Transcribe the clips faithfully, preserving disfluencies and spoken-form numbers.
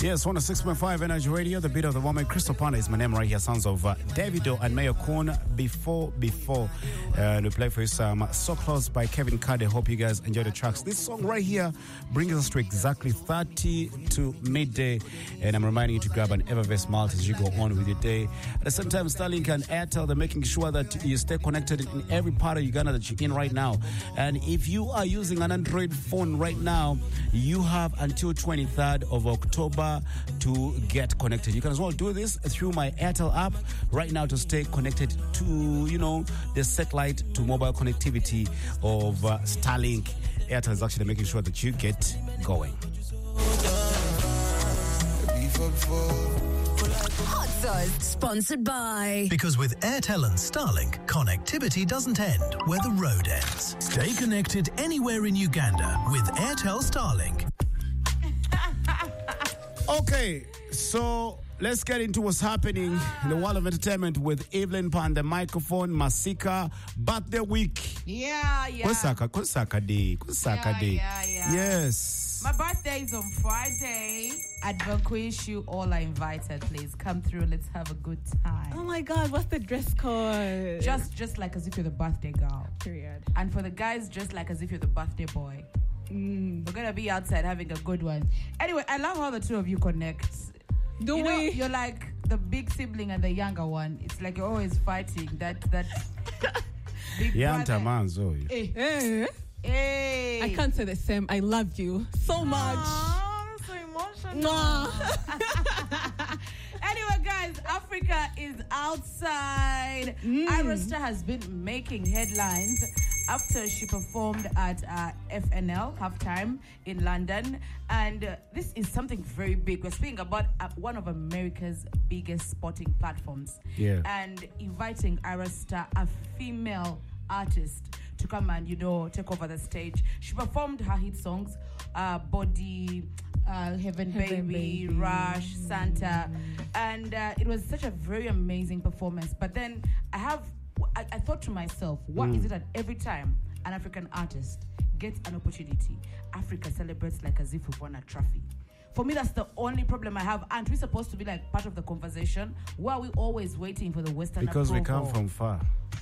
Yes, one oh six point five Energy Radio, the beat of the moment. Crystal Panda is my name right here. Sounds of uh, Davido and Mayo Kun. Before, before, uh, we play for you some So Close by Kevin Cade. Hope you guys enjoy the tracks. This song right here brings us to exactly thirty to midday. And I'm reminding you to grab an Evervest Malt as you go on with your day. At the same time, Starlink and Airtel, they're making sure that you stay connected in every part of Uganda that you're in right now. And if you are using an Android phone right now, you have until twenty-third of October to get connected. You can as well do this through my Airtel app right now to stay connected to, you know, the satellite to mobile connectivity of uh, Starlink. Airtel is actually making sure that you get going. Hot Sauce, sponsored by... Because with Airtel and Starlink, connectivity doesn't end where the road ends. Stay connected anywhere in Uganda with Airtel Starlink. Okay, so let's get into what's happening in the world of entertainment with Evelyn Pan, the microphone, Masika, birthday week. Yeah, yeah. Kusaka, kusaka day, kusaka yeah, day. Yeah, yeah. Yes. My birthday is on Friday. At Vanquish, you all are invited. Please come through. Let's have a good time. Oh my God, what's the dress code? Just, just like as if you're the birthday girl. Period. And for the guys, just like as if you're the birthday boy. Mm. We're gonna be outside having a good one. Anyway, I love how the two of you connect. Do you we? Know, you're like the big sibling and the younger one. It's like you're always fighting. That that big Yanta brother. manzo. Hey. Eh? Hey. I can't say the same. I love you so much. Aww, that's so emotional. Mwah. Anyway, guys, Africa is outside. Mm. Ira Star has been making headlines after she performed at uh, F N L halftime in London, and uh, this is something very big. We're speaking about uh, one of America's biggest sporting platforms, yeah, and inviting Ira Star, a female artist, to come and, you know, take over the stage. She performed her hit songs, uh, Body, uh, Heaven, Heaven Baby, Baby, Rush, Santa, and uh, it was such a very amazing performance. But then I have, I, I thought to myself, what Mm. is it that every time an African artist gets an opportunity, Africa celebrates like as if we've won a trophy? For me, that's the only problem I have. Aren't we supposed to be like part of the conversation? Why are we always waiting for the Western Because approval? we come from far.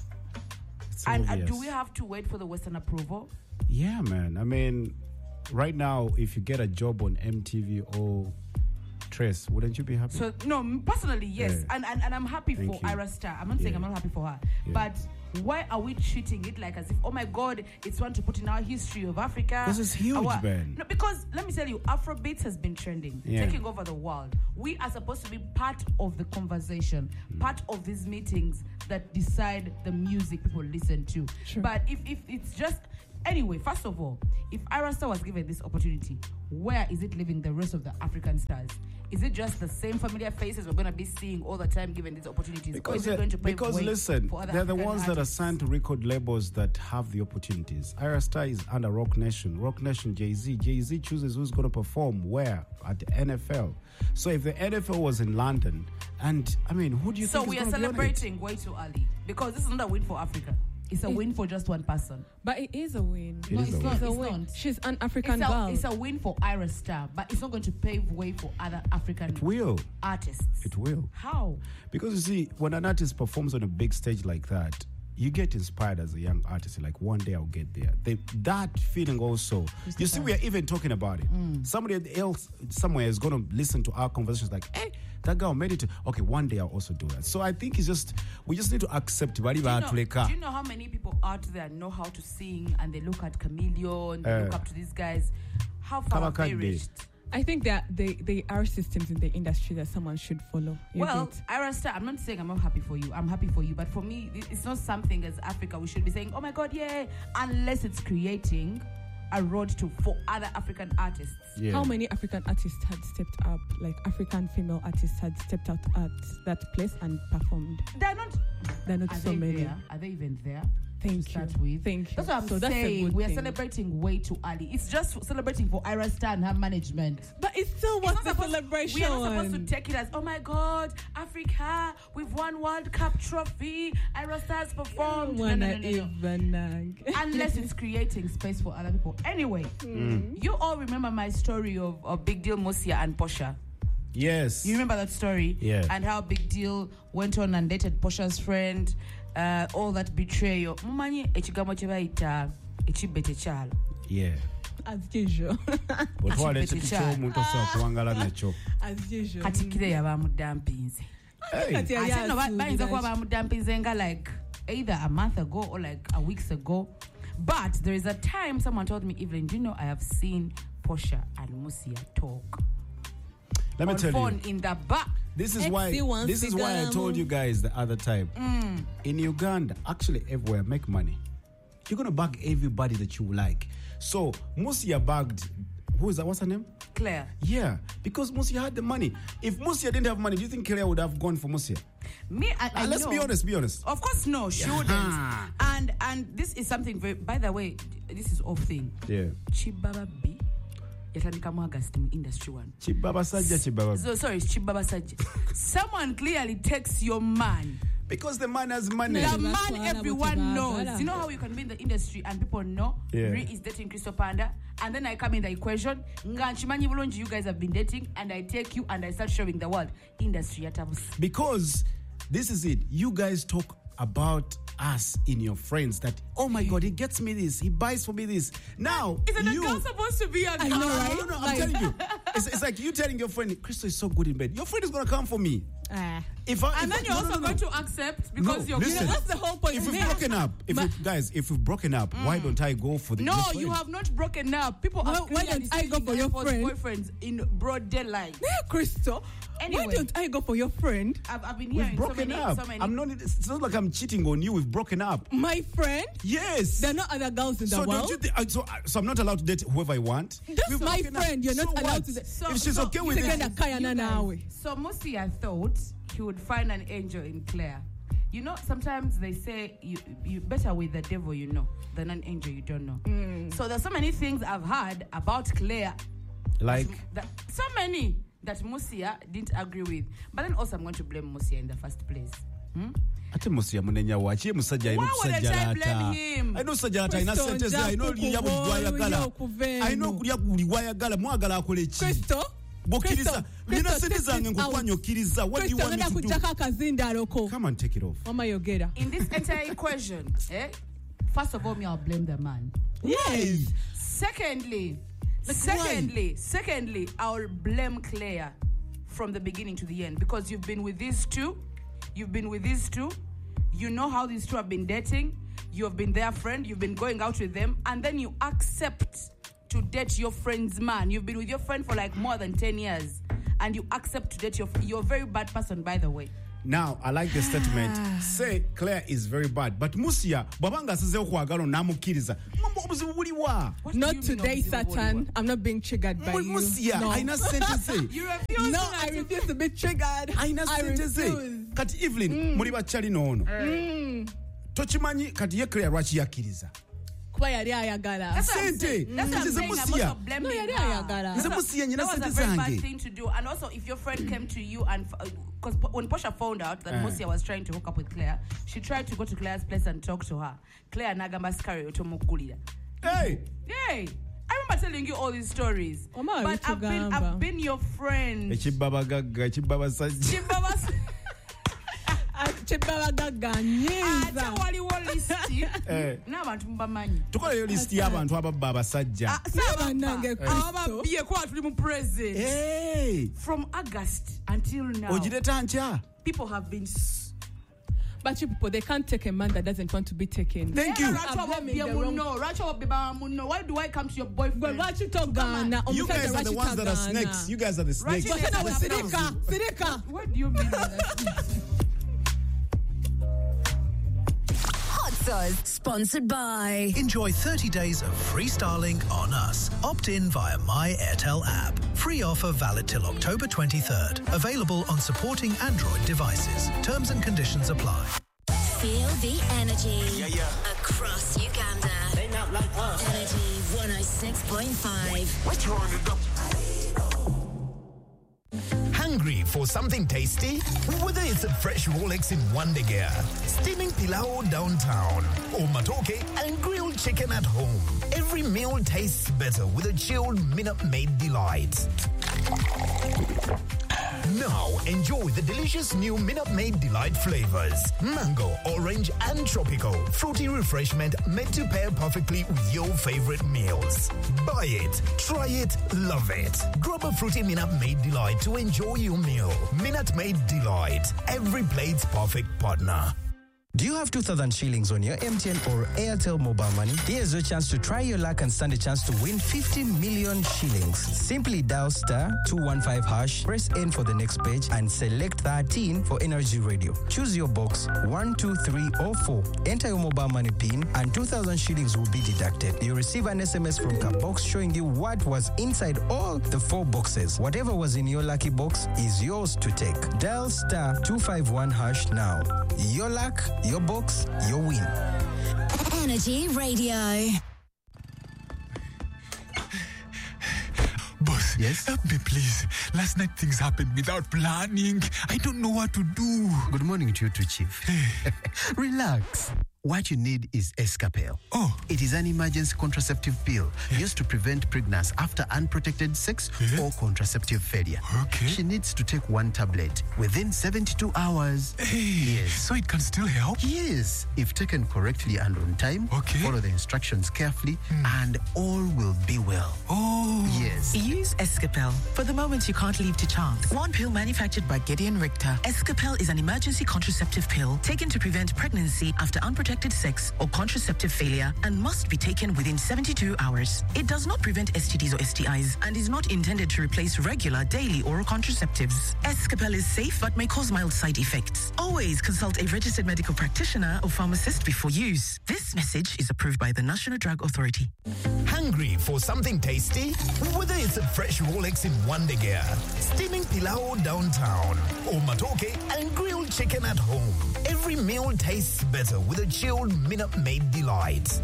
It's And uh, obvious. do we have to wait for the Western approval? Yeah, man. I mean, right now, if you get a job on M T V or Trace, wouldn't you be happy? So, no, m- personally, yes. Yeah. And, and and I'm happy Thank for you. Ira Star. I'm not saying Yeah. I'm not happy for her. Yeah. But why are we treating it like as if, oh my God, it's one to put in our history of Africa? Because it's huge, Our- man. No, because let me tell you, Afrobeats has been trending, Yeah. taking over the world. We are supposed to be part of the conversation, Mm. part of these meetings that decide the music people listen to. Sure. But if, if it's just... Anyway, first of all, if Ira Star was given this opportunity, where is it leaving the rest of the African stars? Is it just the same familiar faces we're going to be seeing all the time given these opportunities? Because, or is it uh, going to pave because way listen, for other they're the African ones that are artists? signed to record labels that have the opportunities. Ira Star is under Rock Nation. Rock Nation, Jay-Z. Jay-Z chooses who's going to perform where? At the N F L. So if the N F L was in London, and, I mean, who do you So think we is are gonna be on it? celebrating way too early because this is not a win for Africa. It's a It- win for just one person. But it is a win. It no, is it's a not. win. It's a win. not. She's an African It's a, girl. it's a win for Ira Star, but it's not going to pave way for other African It will. artists. It will. How? Because you see, when an artist performs on a big stage like that, you get inspired as a young artist. You're like, one day I'll get there. They, that feeling also. You see, we are even talking about it. Mm. Somebody else somewhere is going to listen to our conversations like, hey, that girl made it. To, okay, one day I'll also do that. So I think it's just, we just need to accept. Do Do you, know, do you know how many people out there know how to sing and they look at Chameleon, they Uh, look up to these guys? How far have they Kabakande. reached? I think that they, they are systems in the industry that someone should follow. You Well, get? Ira Star, I'm not saying I'm not happy for you. I'm happy for you. But for me, it- it's not something as Africa we should be saying, oh my God, yeah, unless it's creating a road to for other African artists. Yeah. How many African artists had stepped up, like African female artists had stepped out at that place and performed? They're not. There are not Are so they many. there? Are they even there? Thank to you. start with. Thank you. That's what I'm so that's a saying. good We are thing. celebrating way too early. It's just celebrating for Ira Star and her management. But it still It's was not the supposed- celebration. We are not supposed to take it as, oh my God, Africa, we've won World Cup trophy. Ira Star's performed. No, no, no, no, no. Unless it's creating space for other people. Anyway, Mm. you all remember my story of, of Big Deal Musia and Portia. Yes. You remember that story? Yeah. And how Big Deal went on and dated Portia's friend, uh, all that betrayal. Mumanyi ekigambo kye bayita ekibete kyalo. Yeah. As usual. Otwala ekyo omuntu osobola kuwangala nakyo. As usual. Kati kire yabamudampinze. Hey. I said no, bayinza kuba bamudampinze nga like either a month ago or like a weeks ago. But there is a time someone told me, Evelyn, do you know I have seen Portia and Musia talk? Let me on tell phone you. in the back. This is X why C wants this is to why I go. told you guys the other time. Mm. In Uganda, actually everywhere, make money. You're gonna bag everybody that you like. So Musia bagged, who is that? What's her name? Claire. Yeah, because Musia had the money. If Musia didn't have money, do you think Claire would have gone for Musia? Me, I, I Uh, let's know. be honest. Be honest. Of course, no, she wouldn't. Yeah. And and this is something very. By the way, this is off thing. Yeah. Chibaba B. Yatandika mu August mu industry one. Chibaba Sajja, Chibaba. So sorry, it's Chibaba Sajja. Someone clearly takes your man. Because the man has money. The That's man what everyone Chibaba. knows. You know how you can be in the industry and people know Yeah. Ree is dating Crystal Panda, and then I come in the equation. Nga nchimanyi bulungi you guys have been dating, and I take you and I start showing the world industry yatabusi. Because this is it. You guys talk about us in your friends that, oh my God, he gets me this, he buys for me this. Now, Isn't a you... girl supposed to be a I know, girl? right? No, no, I'm Like- telling you. It's, it's like you telling your friend, Crystal is so good in bed. Your friend is going to come for me. Ah. If I, And if then I, you're no, no, also no, going no. to accept because No, you're listen. That's the whole point. If we've Yeah. broken up, if Ma- we, guys, if we've broken up, why don't I go for the No, your you friend? have not broken up. People Why- are why clearly don't I go seeing for your their friend? boyfriends in broad daylight. Yeah, Crystal. Anyway. Why don't I go for your friend? I've, I've been We've hearing so broken many, up. so many. I'm not. It's not like I'm cheating on you. We've broken up. My friend? Yes. There are not other girls in the so world. don't you think? uh, So, uh, so I'm not allowed to date whoever I want. That's We've my broken up. friend. You're not So allowed what? to date- So- If she's so okay you with guys- it. Sekenda kaya you na guys- nawe. So Musia thought he would find an angel in Claire. You know, sometimes they say you you better with the devil you know than an angel you don't know. So there's so many things I've heard about Claire. Like, That, so many that Musia didn't agree with. But then also I'm going to blame Musia in the first place. Hmm? ate Musia munenya wachi musajja alina Why would I try okusajjalata. blame him? Alina okusajjalata alina Crystal, sente ze nja alina olya buli gwayagala. okuva eno. Alina okulya buli gwayagala mwagala akole ki? Crystal? Bw'okkiriza, nina sente zange ng'okwanya okkiriza. What do you want me to do? Crystal, akazindaalo Come on, take it off. Mama yogera. In this entire equation, eh? First of all, me I'll blame the man. Yes. Secondly, Like secondly, secondly, I'll blame Claire from the beginning to the end because you've been with these two, you've been with these two, you know how these two have been dating, you have been their friend, you've been going out with them, and then you accept to date your friend's man. You've been with your friend for like more than ten years, and you accept to date your. You're a very bad person, by the way. Now, I like the statement. Say Claire is very bad. But Musia, bwabanga asizeewo kwagala n'amukkiriza. Mambo obuzibu buliwa? What do Not you mean today, obviously, Satan. I'm not being triggered by Mwe you. Musia, No. alina sente ze. You refuse. No, to I let him- refuse to be triggered. Alina I sente ze. refuse. Kati Evelyn, muli bakyali n'ono. Tokimanyi kati ye Claire lwaki yakkiriza. Kuba yali ayagala. That's what I'm Sente. saying. That's what I'm Nze saying. I'm Musia. also blaming No, yali her. ayagala. That's Nze what- Musia nyina that was a sente very bad zange. thing to do. And also, if your friend came to you and because when Portia found out that Uh. Musia was trying to hook up with Claire, she tried to go to Claire's place and talk to her. Claire nagamba sikari otomugulira. Hey! Yay! I remember telling you all these stories. Oma But I've been, walitugamba. I've been your friend. Ekibaba gagga, ekibaba sajja. Chimbabas- Chibaba gaga nyiza. Ate waliwo listi Eh. n'abantu mubamanyi. Tukoleyo lisiti y'abantu ababba abasajja. Ah, saabappa. Bannange Kristo. Ababbiye kuba tuli mu present. Hey! From August until now, Ogireta nkya? people have been. S- But you people, they can't take a man that doesn't want to be taken. Thank you. Racha I'm blaming wabye the wrong- muno, Racha wabye ba muno. Why do I come to your Gwe boyfriend? lwaki togana? You Omusajja guys are the lwaki ones that are tagaana? snakes. You guys are the snakes. Right. Bw'ate nawe sirika, sirika. What do you mean by that? Hot Sauce, sponsored by. Enjoy thirty days of free Starlink on us. Opt in via My Airtel app. Free offer valid till October twenty-third. Available on supporting Android devices. Terms and conditions apply. Feel the energy. Yeah, yeah. Across Uganda. They not like us. Energy one oh six point five. Hungry for something tasty? Whether it's a fresh Rolex in Wandegea, steaming pilau downtown, or matoke and grilled chicken at home, every meal tastes better with a chilled Minute Maid delight. Now, enjoy the delicious new Minute Maid Delight flavors. Mango, orange, and tropical. Fruity refreshment made to pair perfectly with your favorite meals. Buy it, try it, love it. Grab a fruity Minute Maid Delight to enjoy your meal. Minute Maid Delight. Every plate's perfect partner. Do you have two thousand shillings on your M T N or Airtel mobile money? Here's your chance to try your luck and stand a chance to win fifty million shillings. Simply dial star two one five hash, press N for the next page, and select thirteen for Energy Radio. Choose your box one, two, three, or four. Enter your mobile money PIN, and two thousand shillings will be deducted. You'll receive an S M S from Kabox showing you what was inside all the four boxes. Whatever was in your lucky box is yours to take. Dial star two five one hash now. Your luck, your box, your win. Energy Radio. Boss, yes? Help me, please. Last night things happened without planning. I don't know what to do. Good morning to you too, Chief. Relax. What you need is Escapel. Oh. It is an emergency contraceptive pill used to prevent pregnancy after unprotected sex Yeah. or contraceptive failure. Okay. She needs to take one tablet within seventy-two hours. Hey, Yes. so it can still help? Yes, if taken correctly and on time, Okay. follow the instructions carefully, and all will be well. Oh. Yes. Use Escapel for the moment you can't leave to chance. One pill manufactured by Gideon Richter. Escapel is an emergency contraceptive pill taken to prevent pregnancy after unprotected sex or contraceptive failure and must be taken within seventy-two hours. It does not prevent S T Ds or S T Is and is not intended to replace regular daily oral contraceptives. Escapel is safe but may cause mild side effects. Always consult a registered medical practitioner or pharmacist before use. This message is approved by the National Drug Authority. Hungry for something tasty? Whether it's a fresh Rolex in Wonder Gear, steaming pilau downtown, or matoke and grilled chicken at home, every meal tastes better with a chilled Minute Maid Delight.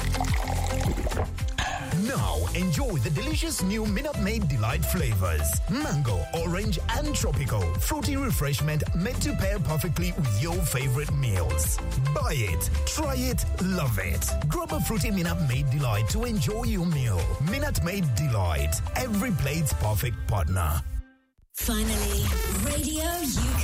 Now, enjoy the delicious new Minute Maid Delight flavors. Mango, orange, and tropical. Fruity refreshment made to pair perfectly with your favorite meals. Buy it, try it, love it. Grab a fruity Minute Maid Delight to enjoy your meal. Minute Maid Delight. Every plate's perfect partner. Finally, Radio U K.